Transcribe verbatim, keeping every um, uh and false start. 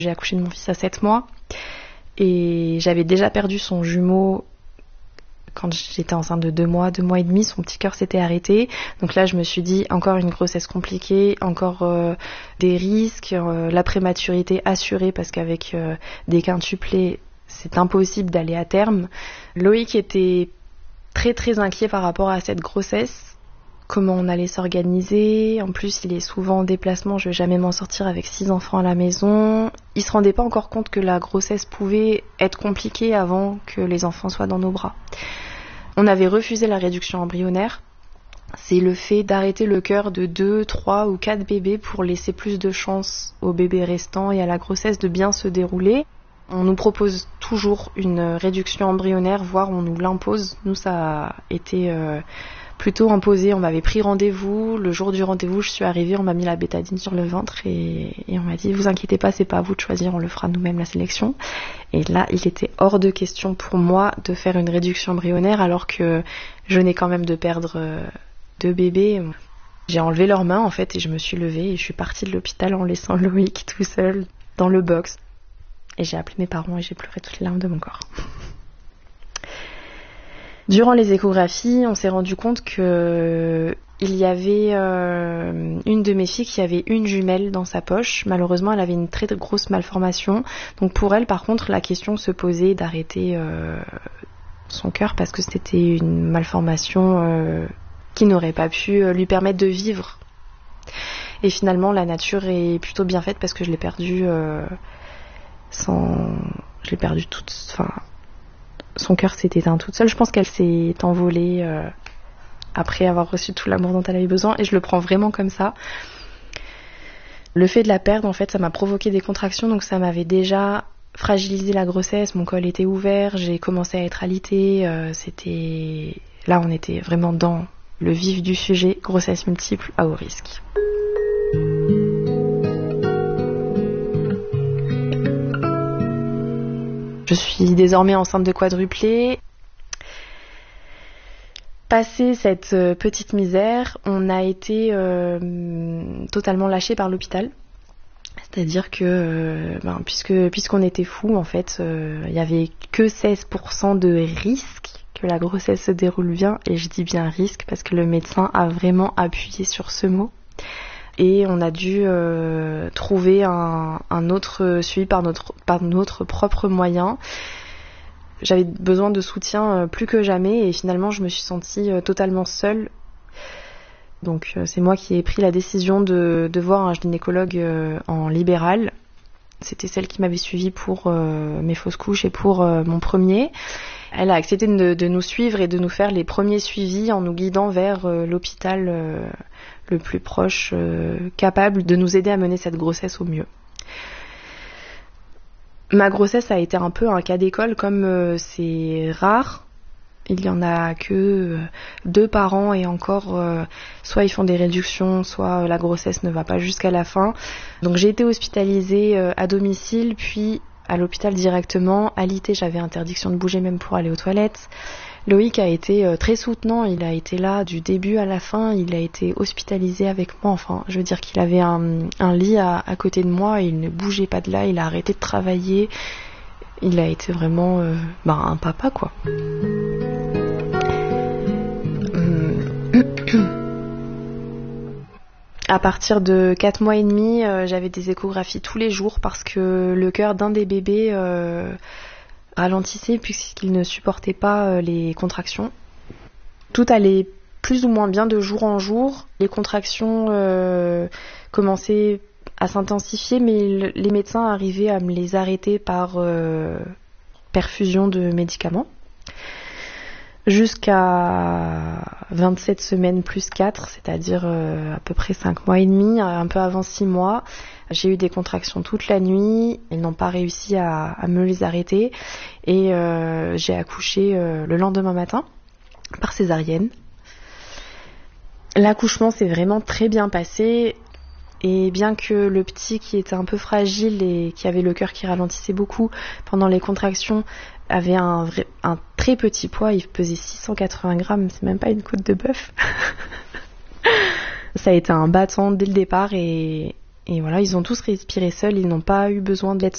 J'ai accouché de mon fils à sept mois et j'avais déjà perdu son jumeau quand j'étais enceinte de deux mois, deux mois et demi, son petit cœur s'était arrêté. Donc là, je me suis dit, encore une grossesse compliquée, encore euh, des risques, euh, la prématurité assurée parce qu'avec euh, des quintuplés, c'est impossible d'aller à terme. Loïc était très très inquiet par rapport à cette grossesse. Comment on allait s'organiser. En plus, il est souvent en déplacement, je vais jamais m'en sortir avec six enfants à la maison. Il se rendait pas encore compte que la grossesse pouvait être compliquée avant que les enfants soient dans nos bras. On avait refusé la réduction embryonnaire. C'est le fait d'arrêter le cœur de deux, trois ou quatre bébés pour laisser plus de chance aux bébés restants et à la grossesse de bien se dérouler. On nous propose toujours une réduction embryonnaire, voire on nous l'impose. Nous, ça a été euh, plutôt imposé. On m'avait pris rendez-vous. Le jour du rendez-vous, je suis arrivée, on m'a mis la bétadine sur le ventre et, et on m'a dit « Vous inquiétez pas, c'est pas à vous de choisir, on le fera nous-mêmes la sélection ». Et là, il était hors de question pour moi de faire une réduction embryonnaire alors que je venais quand même de perdre euh, deux bébés. J'ai enlevé leurs mains en fait et je me suis levée et je suis partie de l'hôpital en laissant Loïc tout seul dans le box. Et j'ai appelé mes parents et j'ai pleuré toutes les larmes de mon corps. Durant les échographies, on s'est rendu compte que il y avait euh, une de mes filles qui avait une jumelle dans sa poche. Malheureusement, elle avait une très grosse malformation. Donc pour elle, par contre, la question se posait d'arrêter euh, son cœur parce que c'était une malformation euh, qui n'aurait pas pu lui permettre de vivre. Et finalement, la nature est plutôt bien faite parce que je l'ai perdue euh, sans... Je l'ai perdue toute... Enfin, son cœur s'est éteint toute seule. Je pense qu'elle s'est envolée euh, après avoir reçu tout l'amour dont elle avait besoin. Et je le prends vraiment comme ça. Le fait de la perdre, en fait, ça m'a provoqué des contractions. Donc ça m'avait déjà fragilisé la grossesse. Mon col était ouvert. J'ai commencé à être alitée. Euh, c'était... Là, on était vraiment dans le vif du sujet. Grossesse multiple à haut risque. Je suis désormais enceinte de quadruplé. Passé cette petite misère, on a été euh, totalement lâché par l'hôpital. C'est-à-dire que, euh, ben, puisque, puisqu'on était fous, en fait, euh, il n'y avait que seize pour cent de risque que la grossesse se déroule bien. Et je dis bien risque parce que le médecin a vraiment appuyé sur ce mot. Et on a dû euh, trouver un, un autre suivi par notre, par notre propre moyen. J'avais besoin de soutien euh, plus que jamais et finalement je me suis sentie euh, totalement seule. Donc euh, c'est moi qui ai pris la décision de, de voir un gynécologue euh, en libéral. C'était celle qui m'avait suivie pour euh, mes fausses couches et pour euh, mon premier. Elle a accepté de, de nous suivre et de nous faire les premiers suivis en nous guidant vers euh, l'hôpital euh, le plus proche, euh, capable de nous aider à mener cette grossesse au mieux. Ma grossesse a été un peu un cas d'école, comme euh, c'est rare. Il y en a que euh, deux par an et encore, euh, soit ils font des réductions, soit euh, la grossesse ne va pas jusqu'à la fin. Donc j'ai été hospitalisée euh, à domicile, puis à l'hôpital directement. Alité, j'avais interdiction de bouger même pour aller aux toilettes. Loïc a été euh, très soutenant, il a été là du début à la fin, il a été hospitalisé avec moi, enfin je veux dire qu'il avait un, un lit à, à côté de moi et il ne bougeait pas de là, il a arrêté de travailler, il a été vraiment euh, bah, un papa quoi. À partir de quatre mois et demi, euh, j'avais des échographies tous les jours parce que le cœur d'un des bébés euh, ralentissait puisqu'il ne supportait pas les contractions. Tout allait plus ou moins bien de jour en jour. Les contractions euh, commençaient à s'intensifier, mais les médecins arrivaient à me les arrêter par euh, perfusion de médicaments. Jusqu'à vingt-sept semaines plus quatre, c'est-à-dire euh, à peu près cinq mois et demi, un peu avant six mois. J'ai eu des contractions toute la nuit, ils n'ont pas réussi à, à me les arrêter et euh, j'ai accouché euh, le lendemain matin par césarienne. L'accouchement s'est vraiment très bien passé et bien que le petit qui était un peu fragile et qui avait le cœur qui ralentissait beaucoup pendant les contractions avait un, vrai, un très petit poids, il pesait six cent quatre-vingts grammes, c'est même pas une côte de bœuf. Ça a été un battant dès le départ et Et voilà, ils ont tous respiré seuls, ils n'ont pas eu besoin d'aide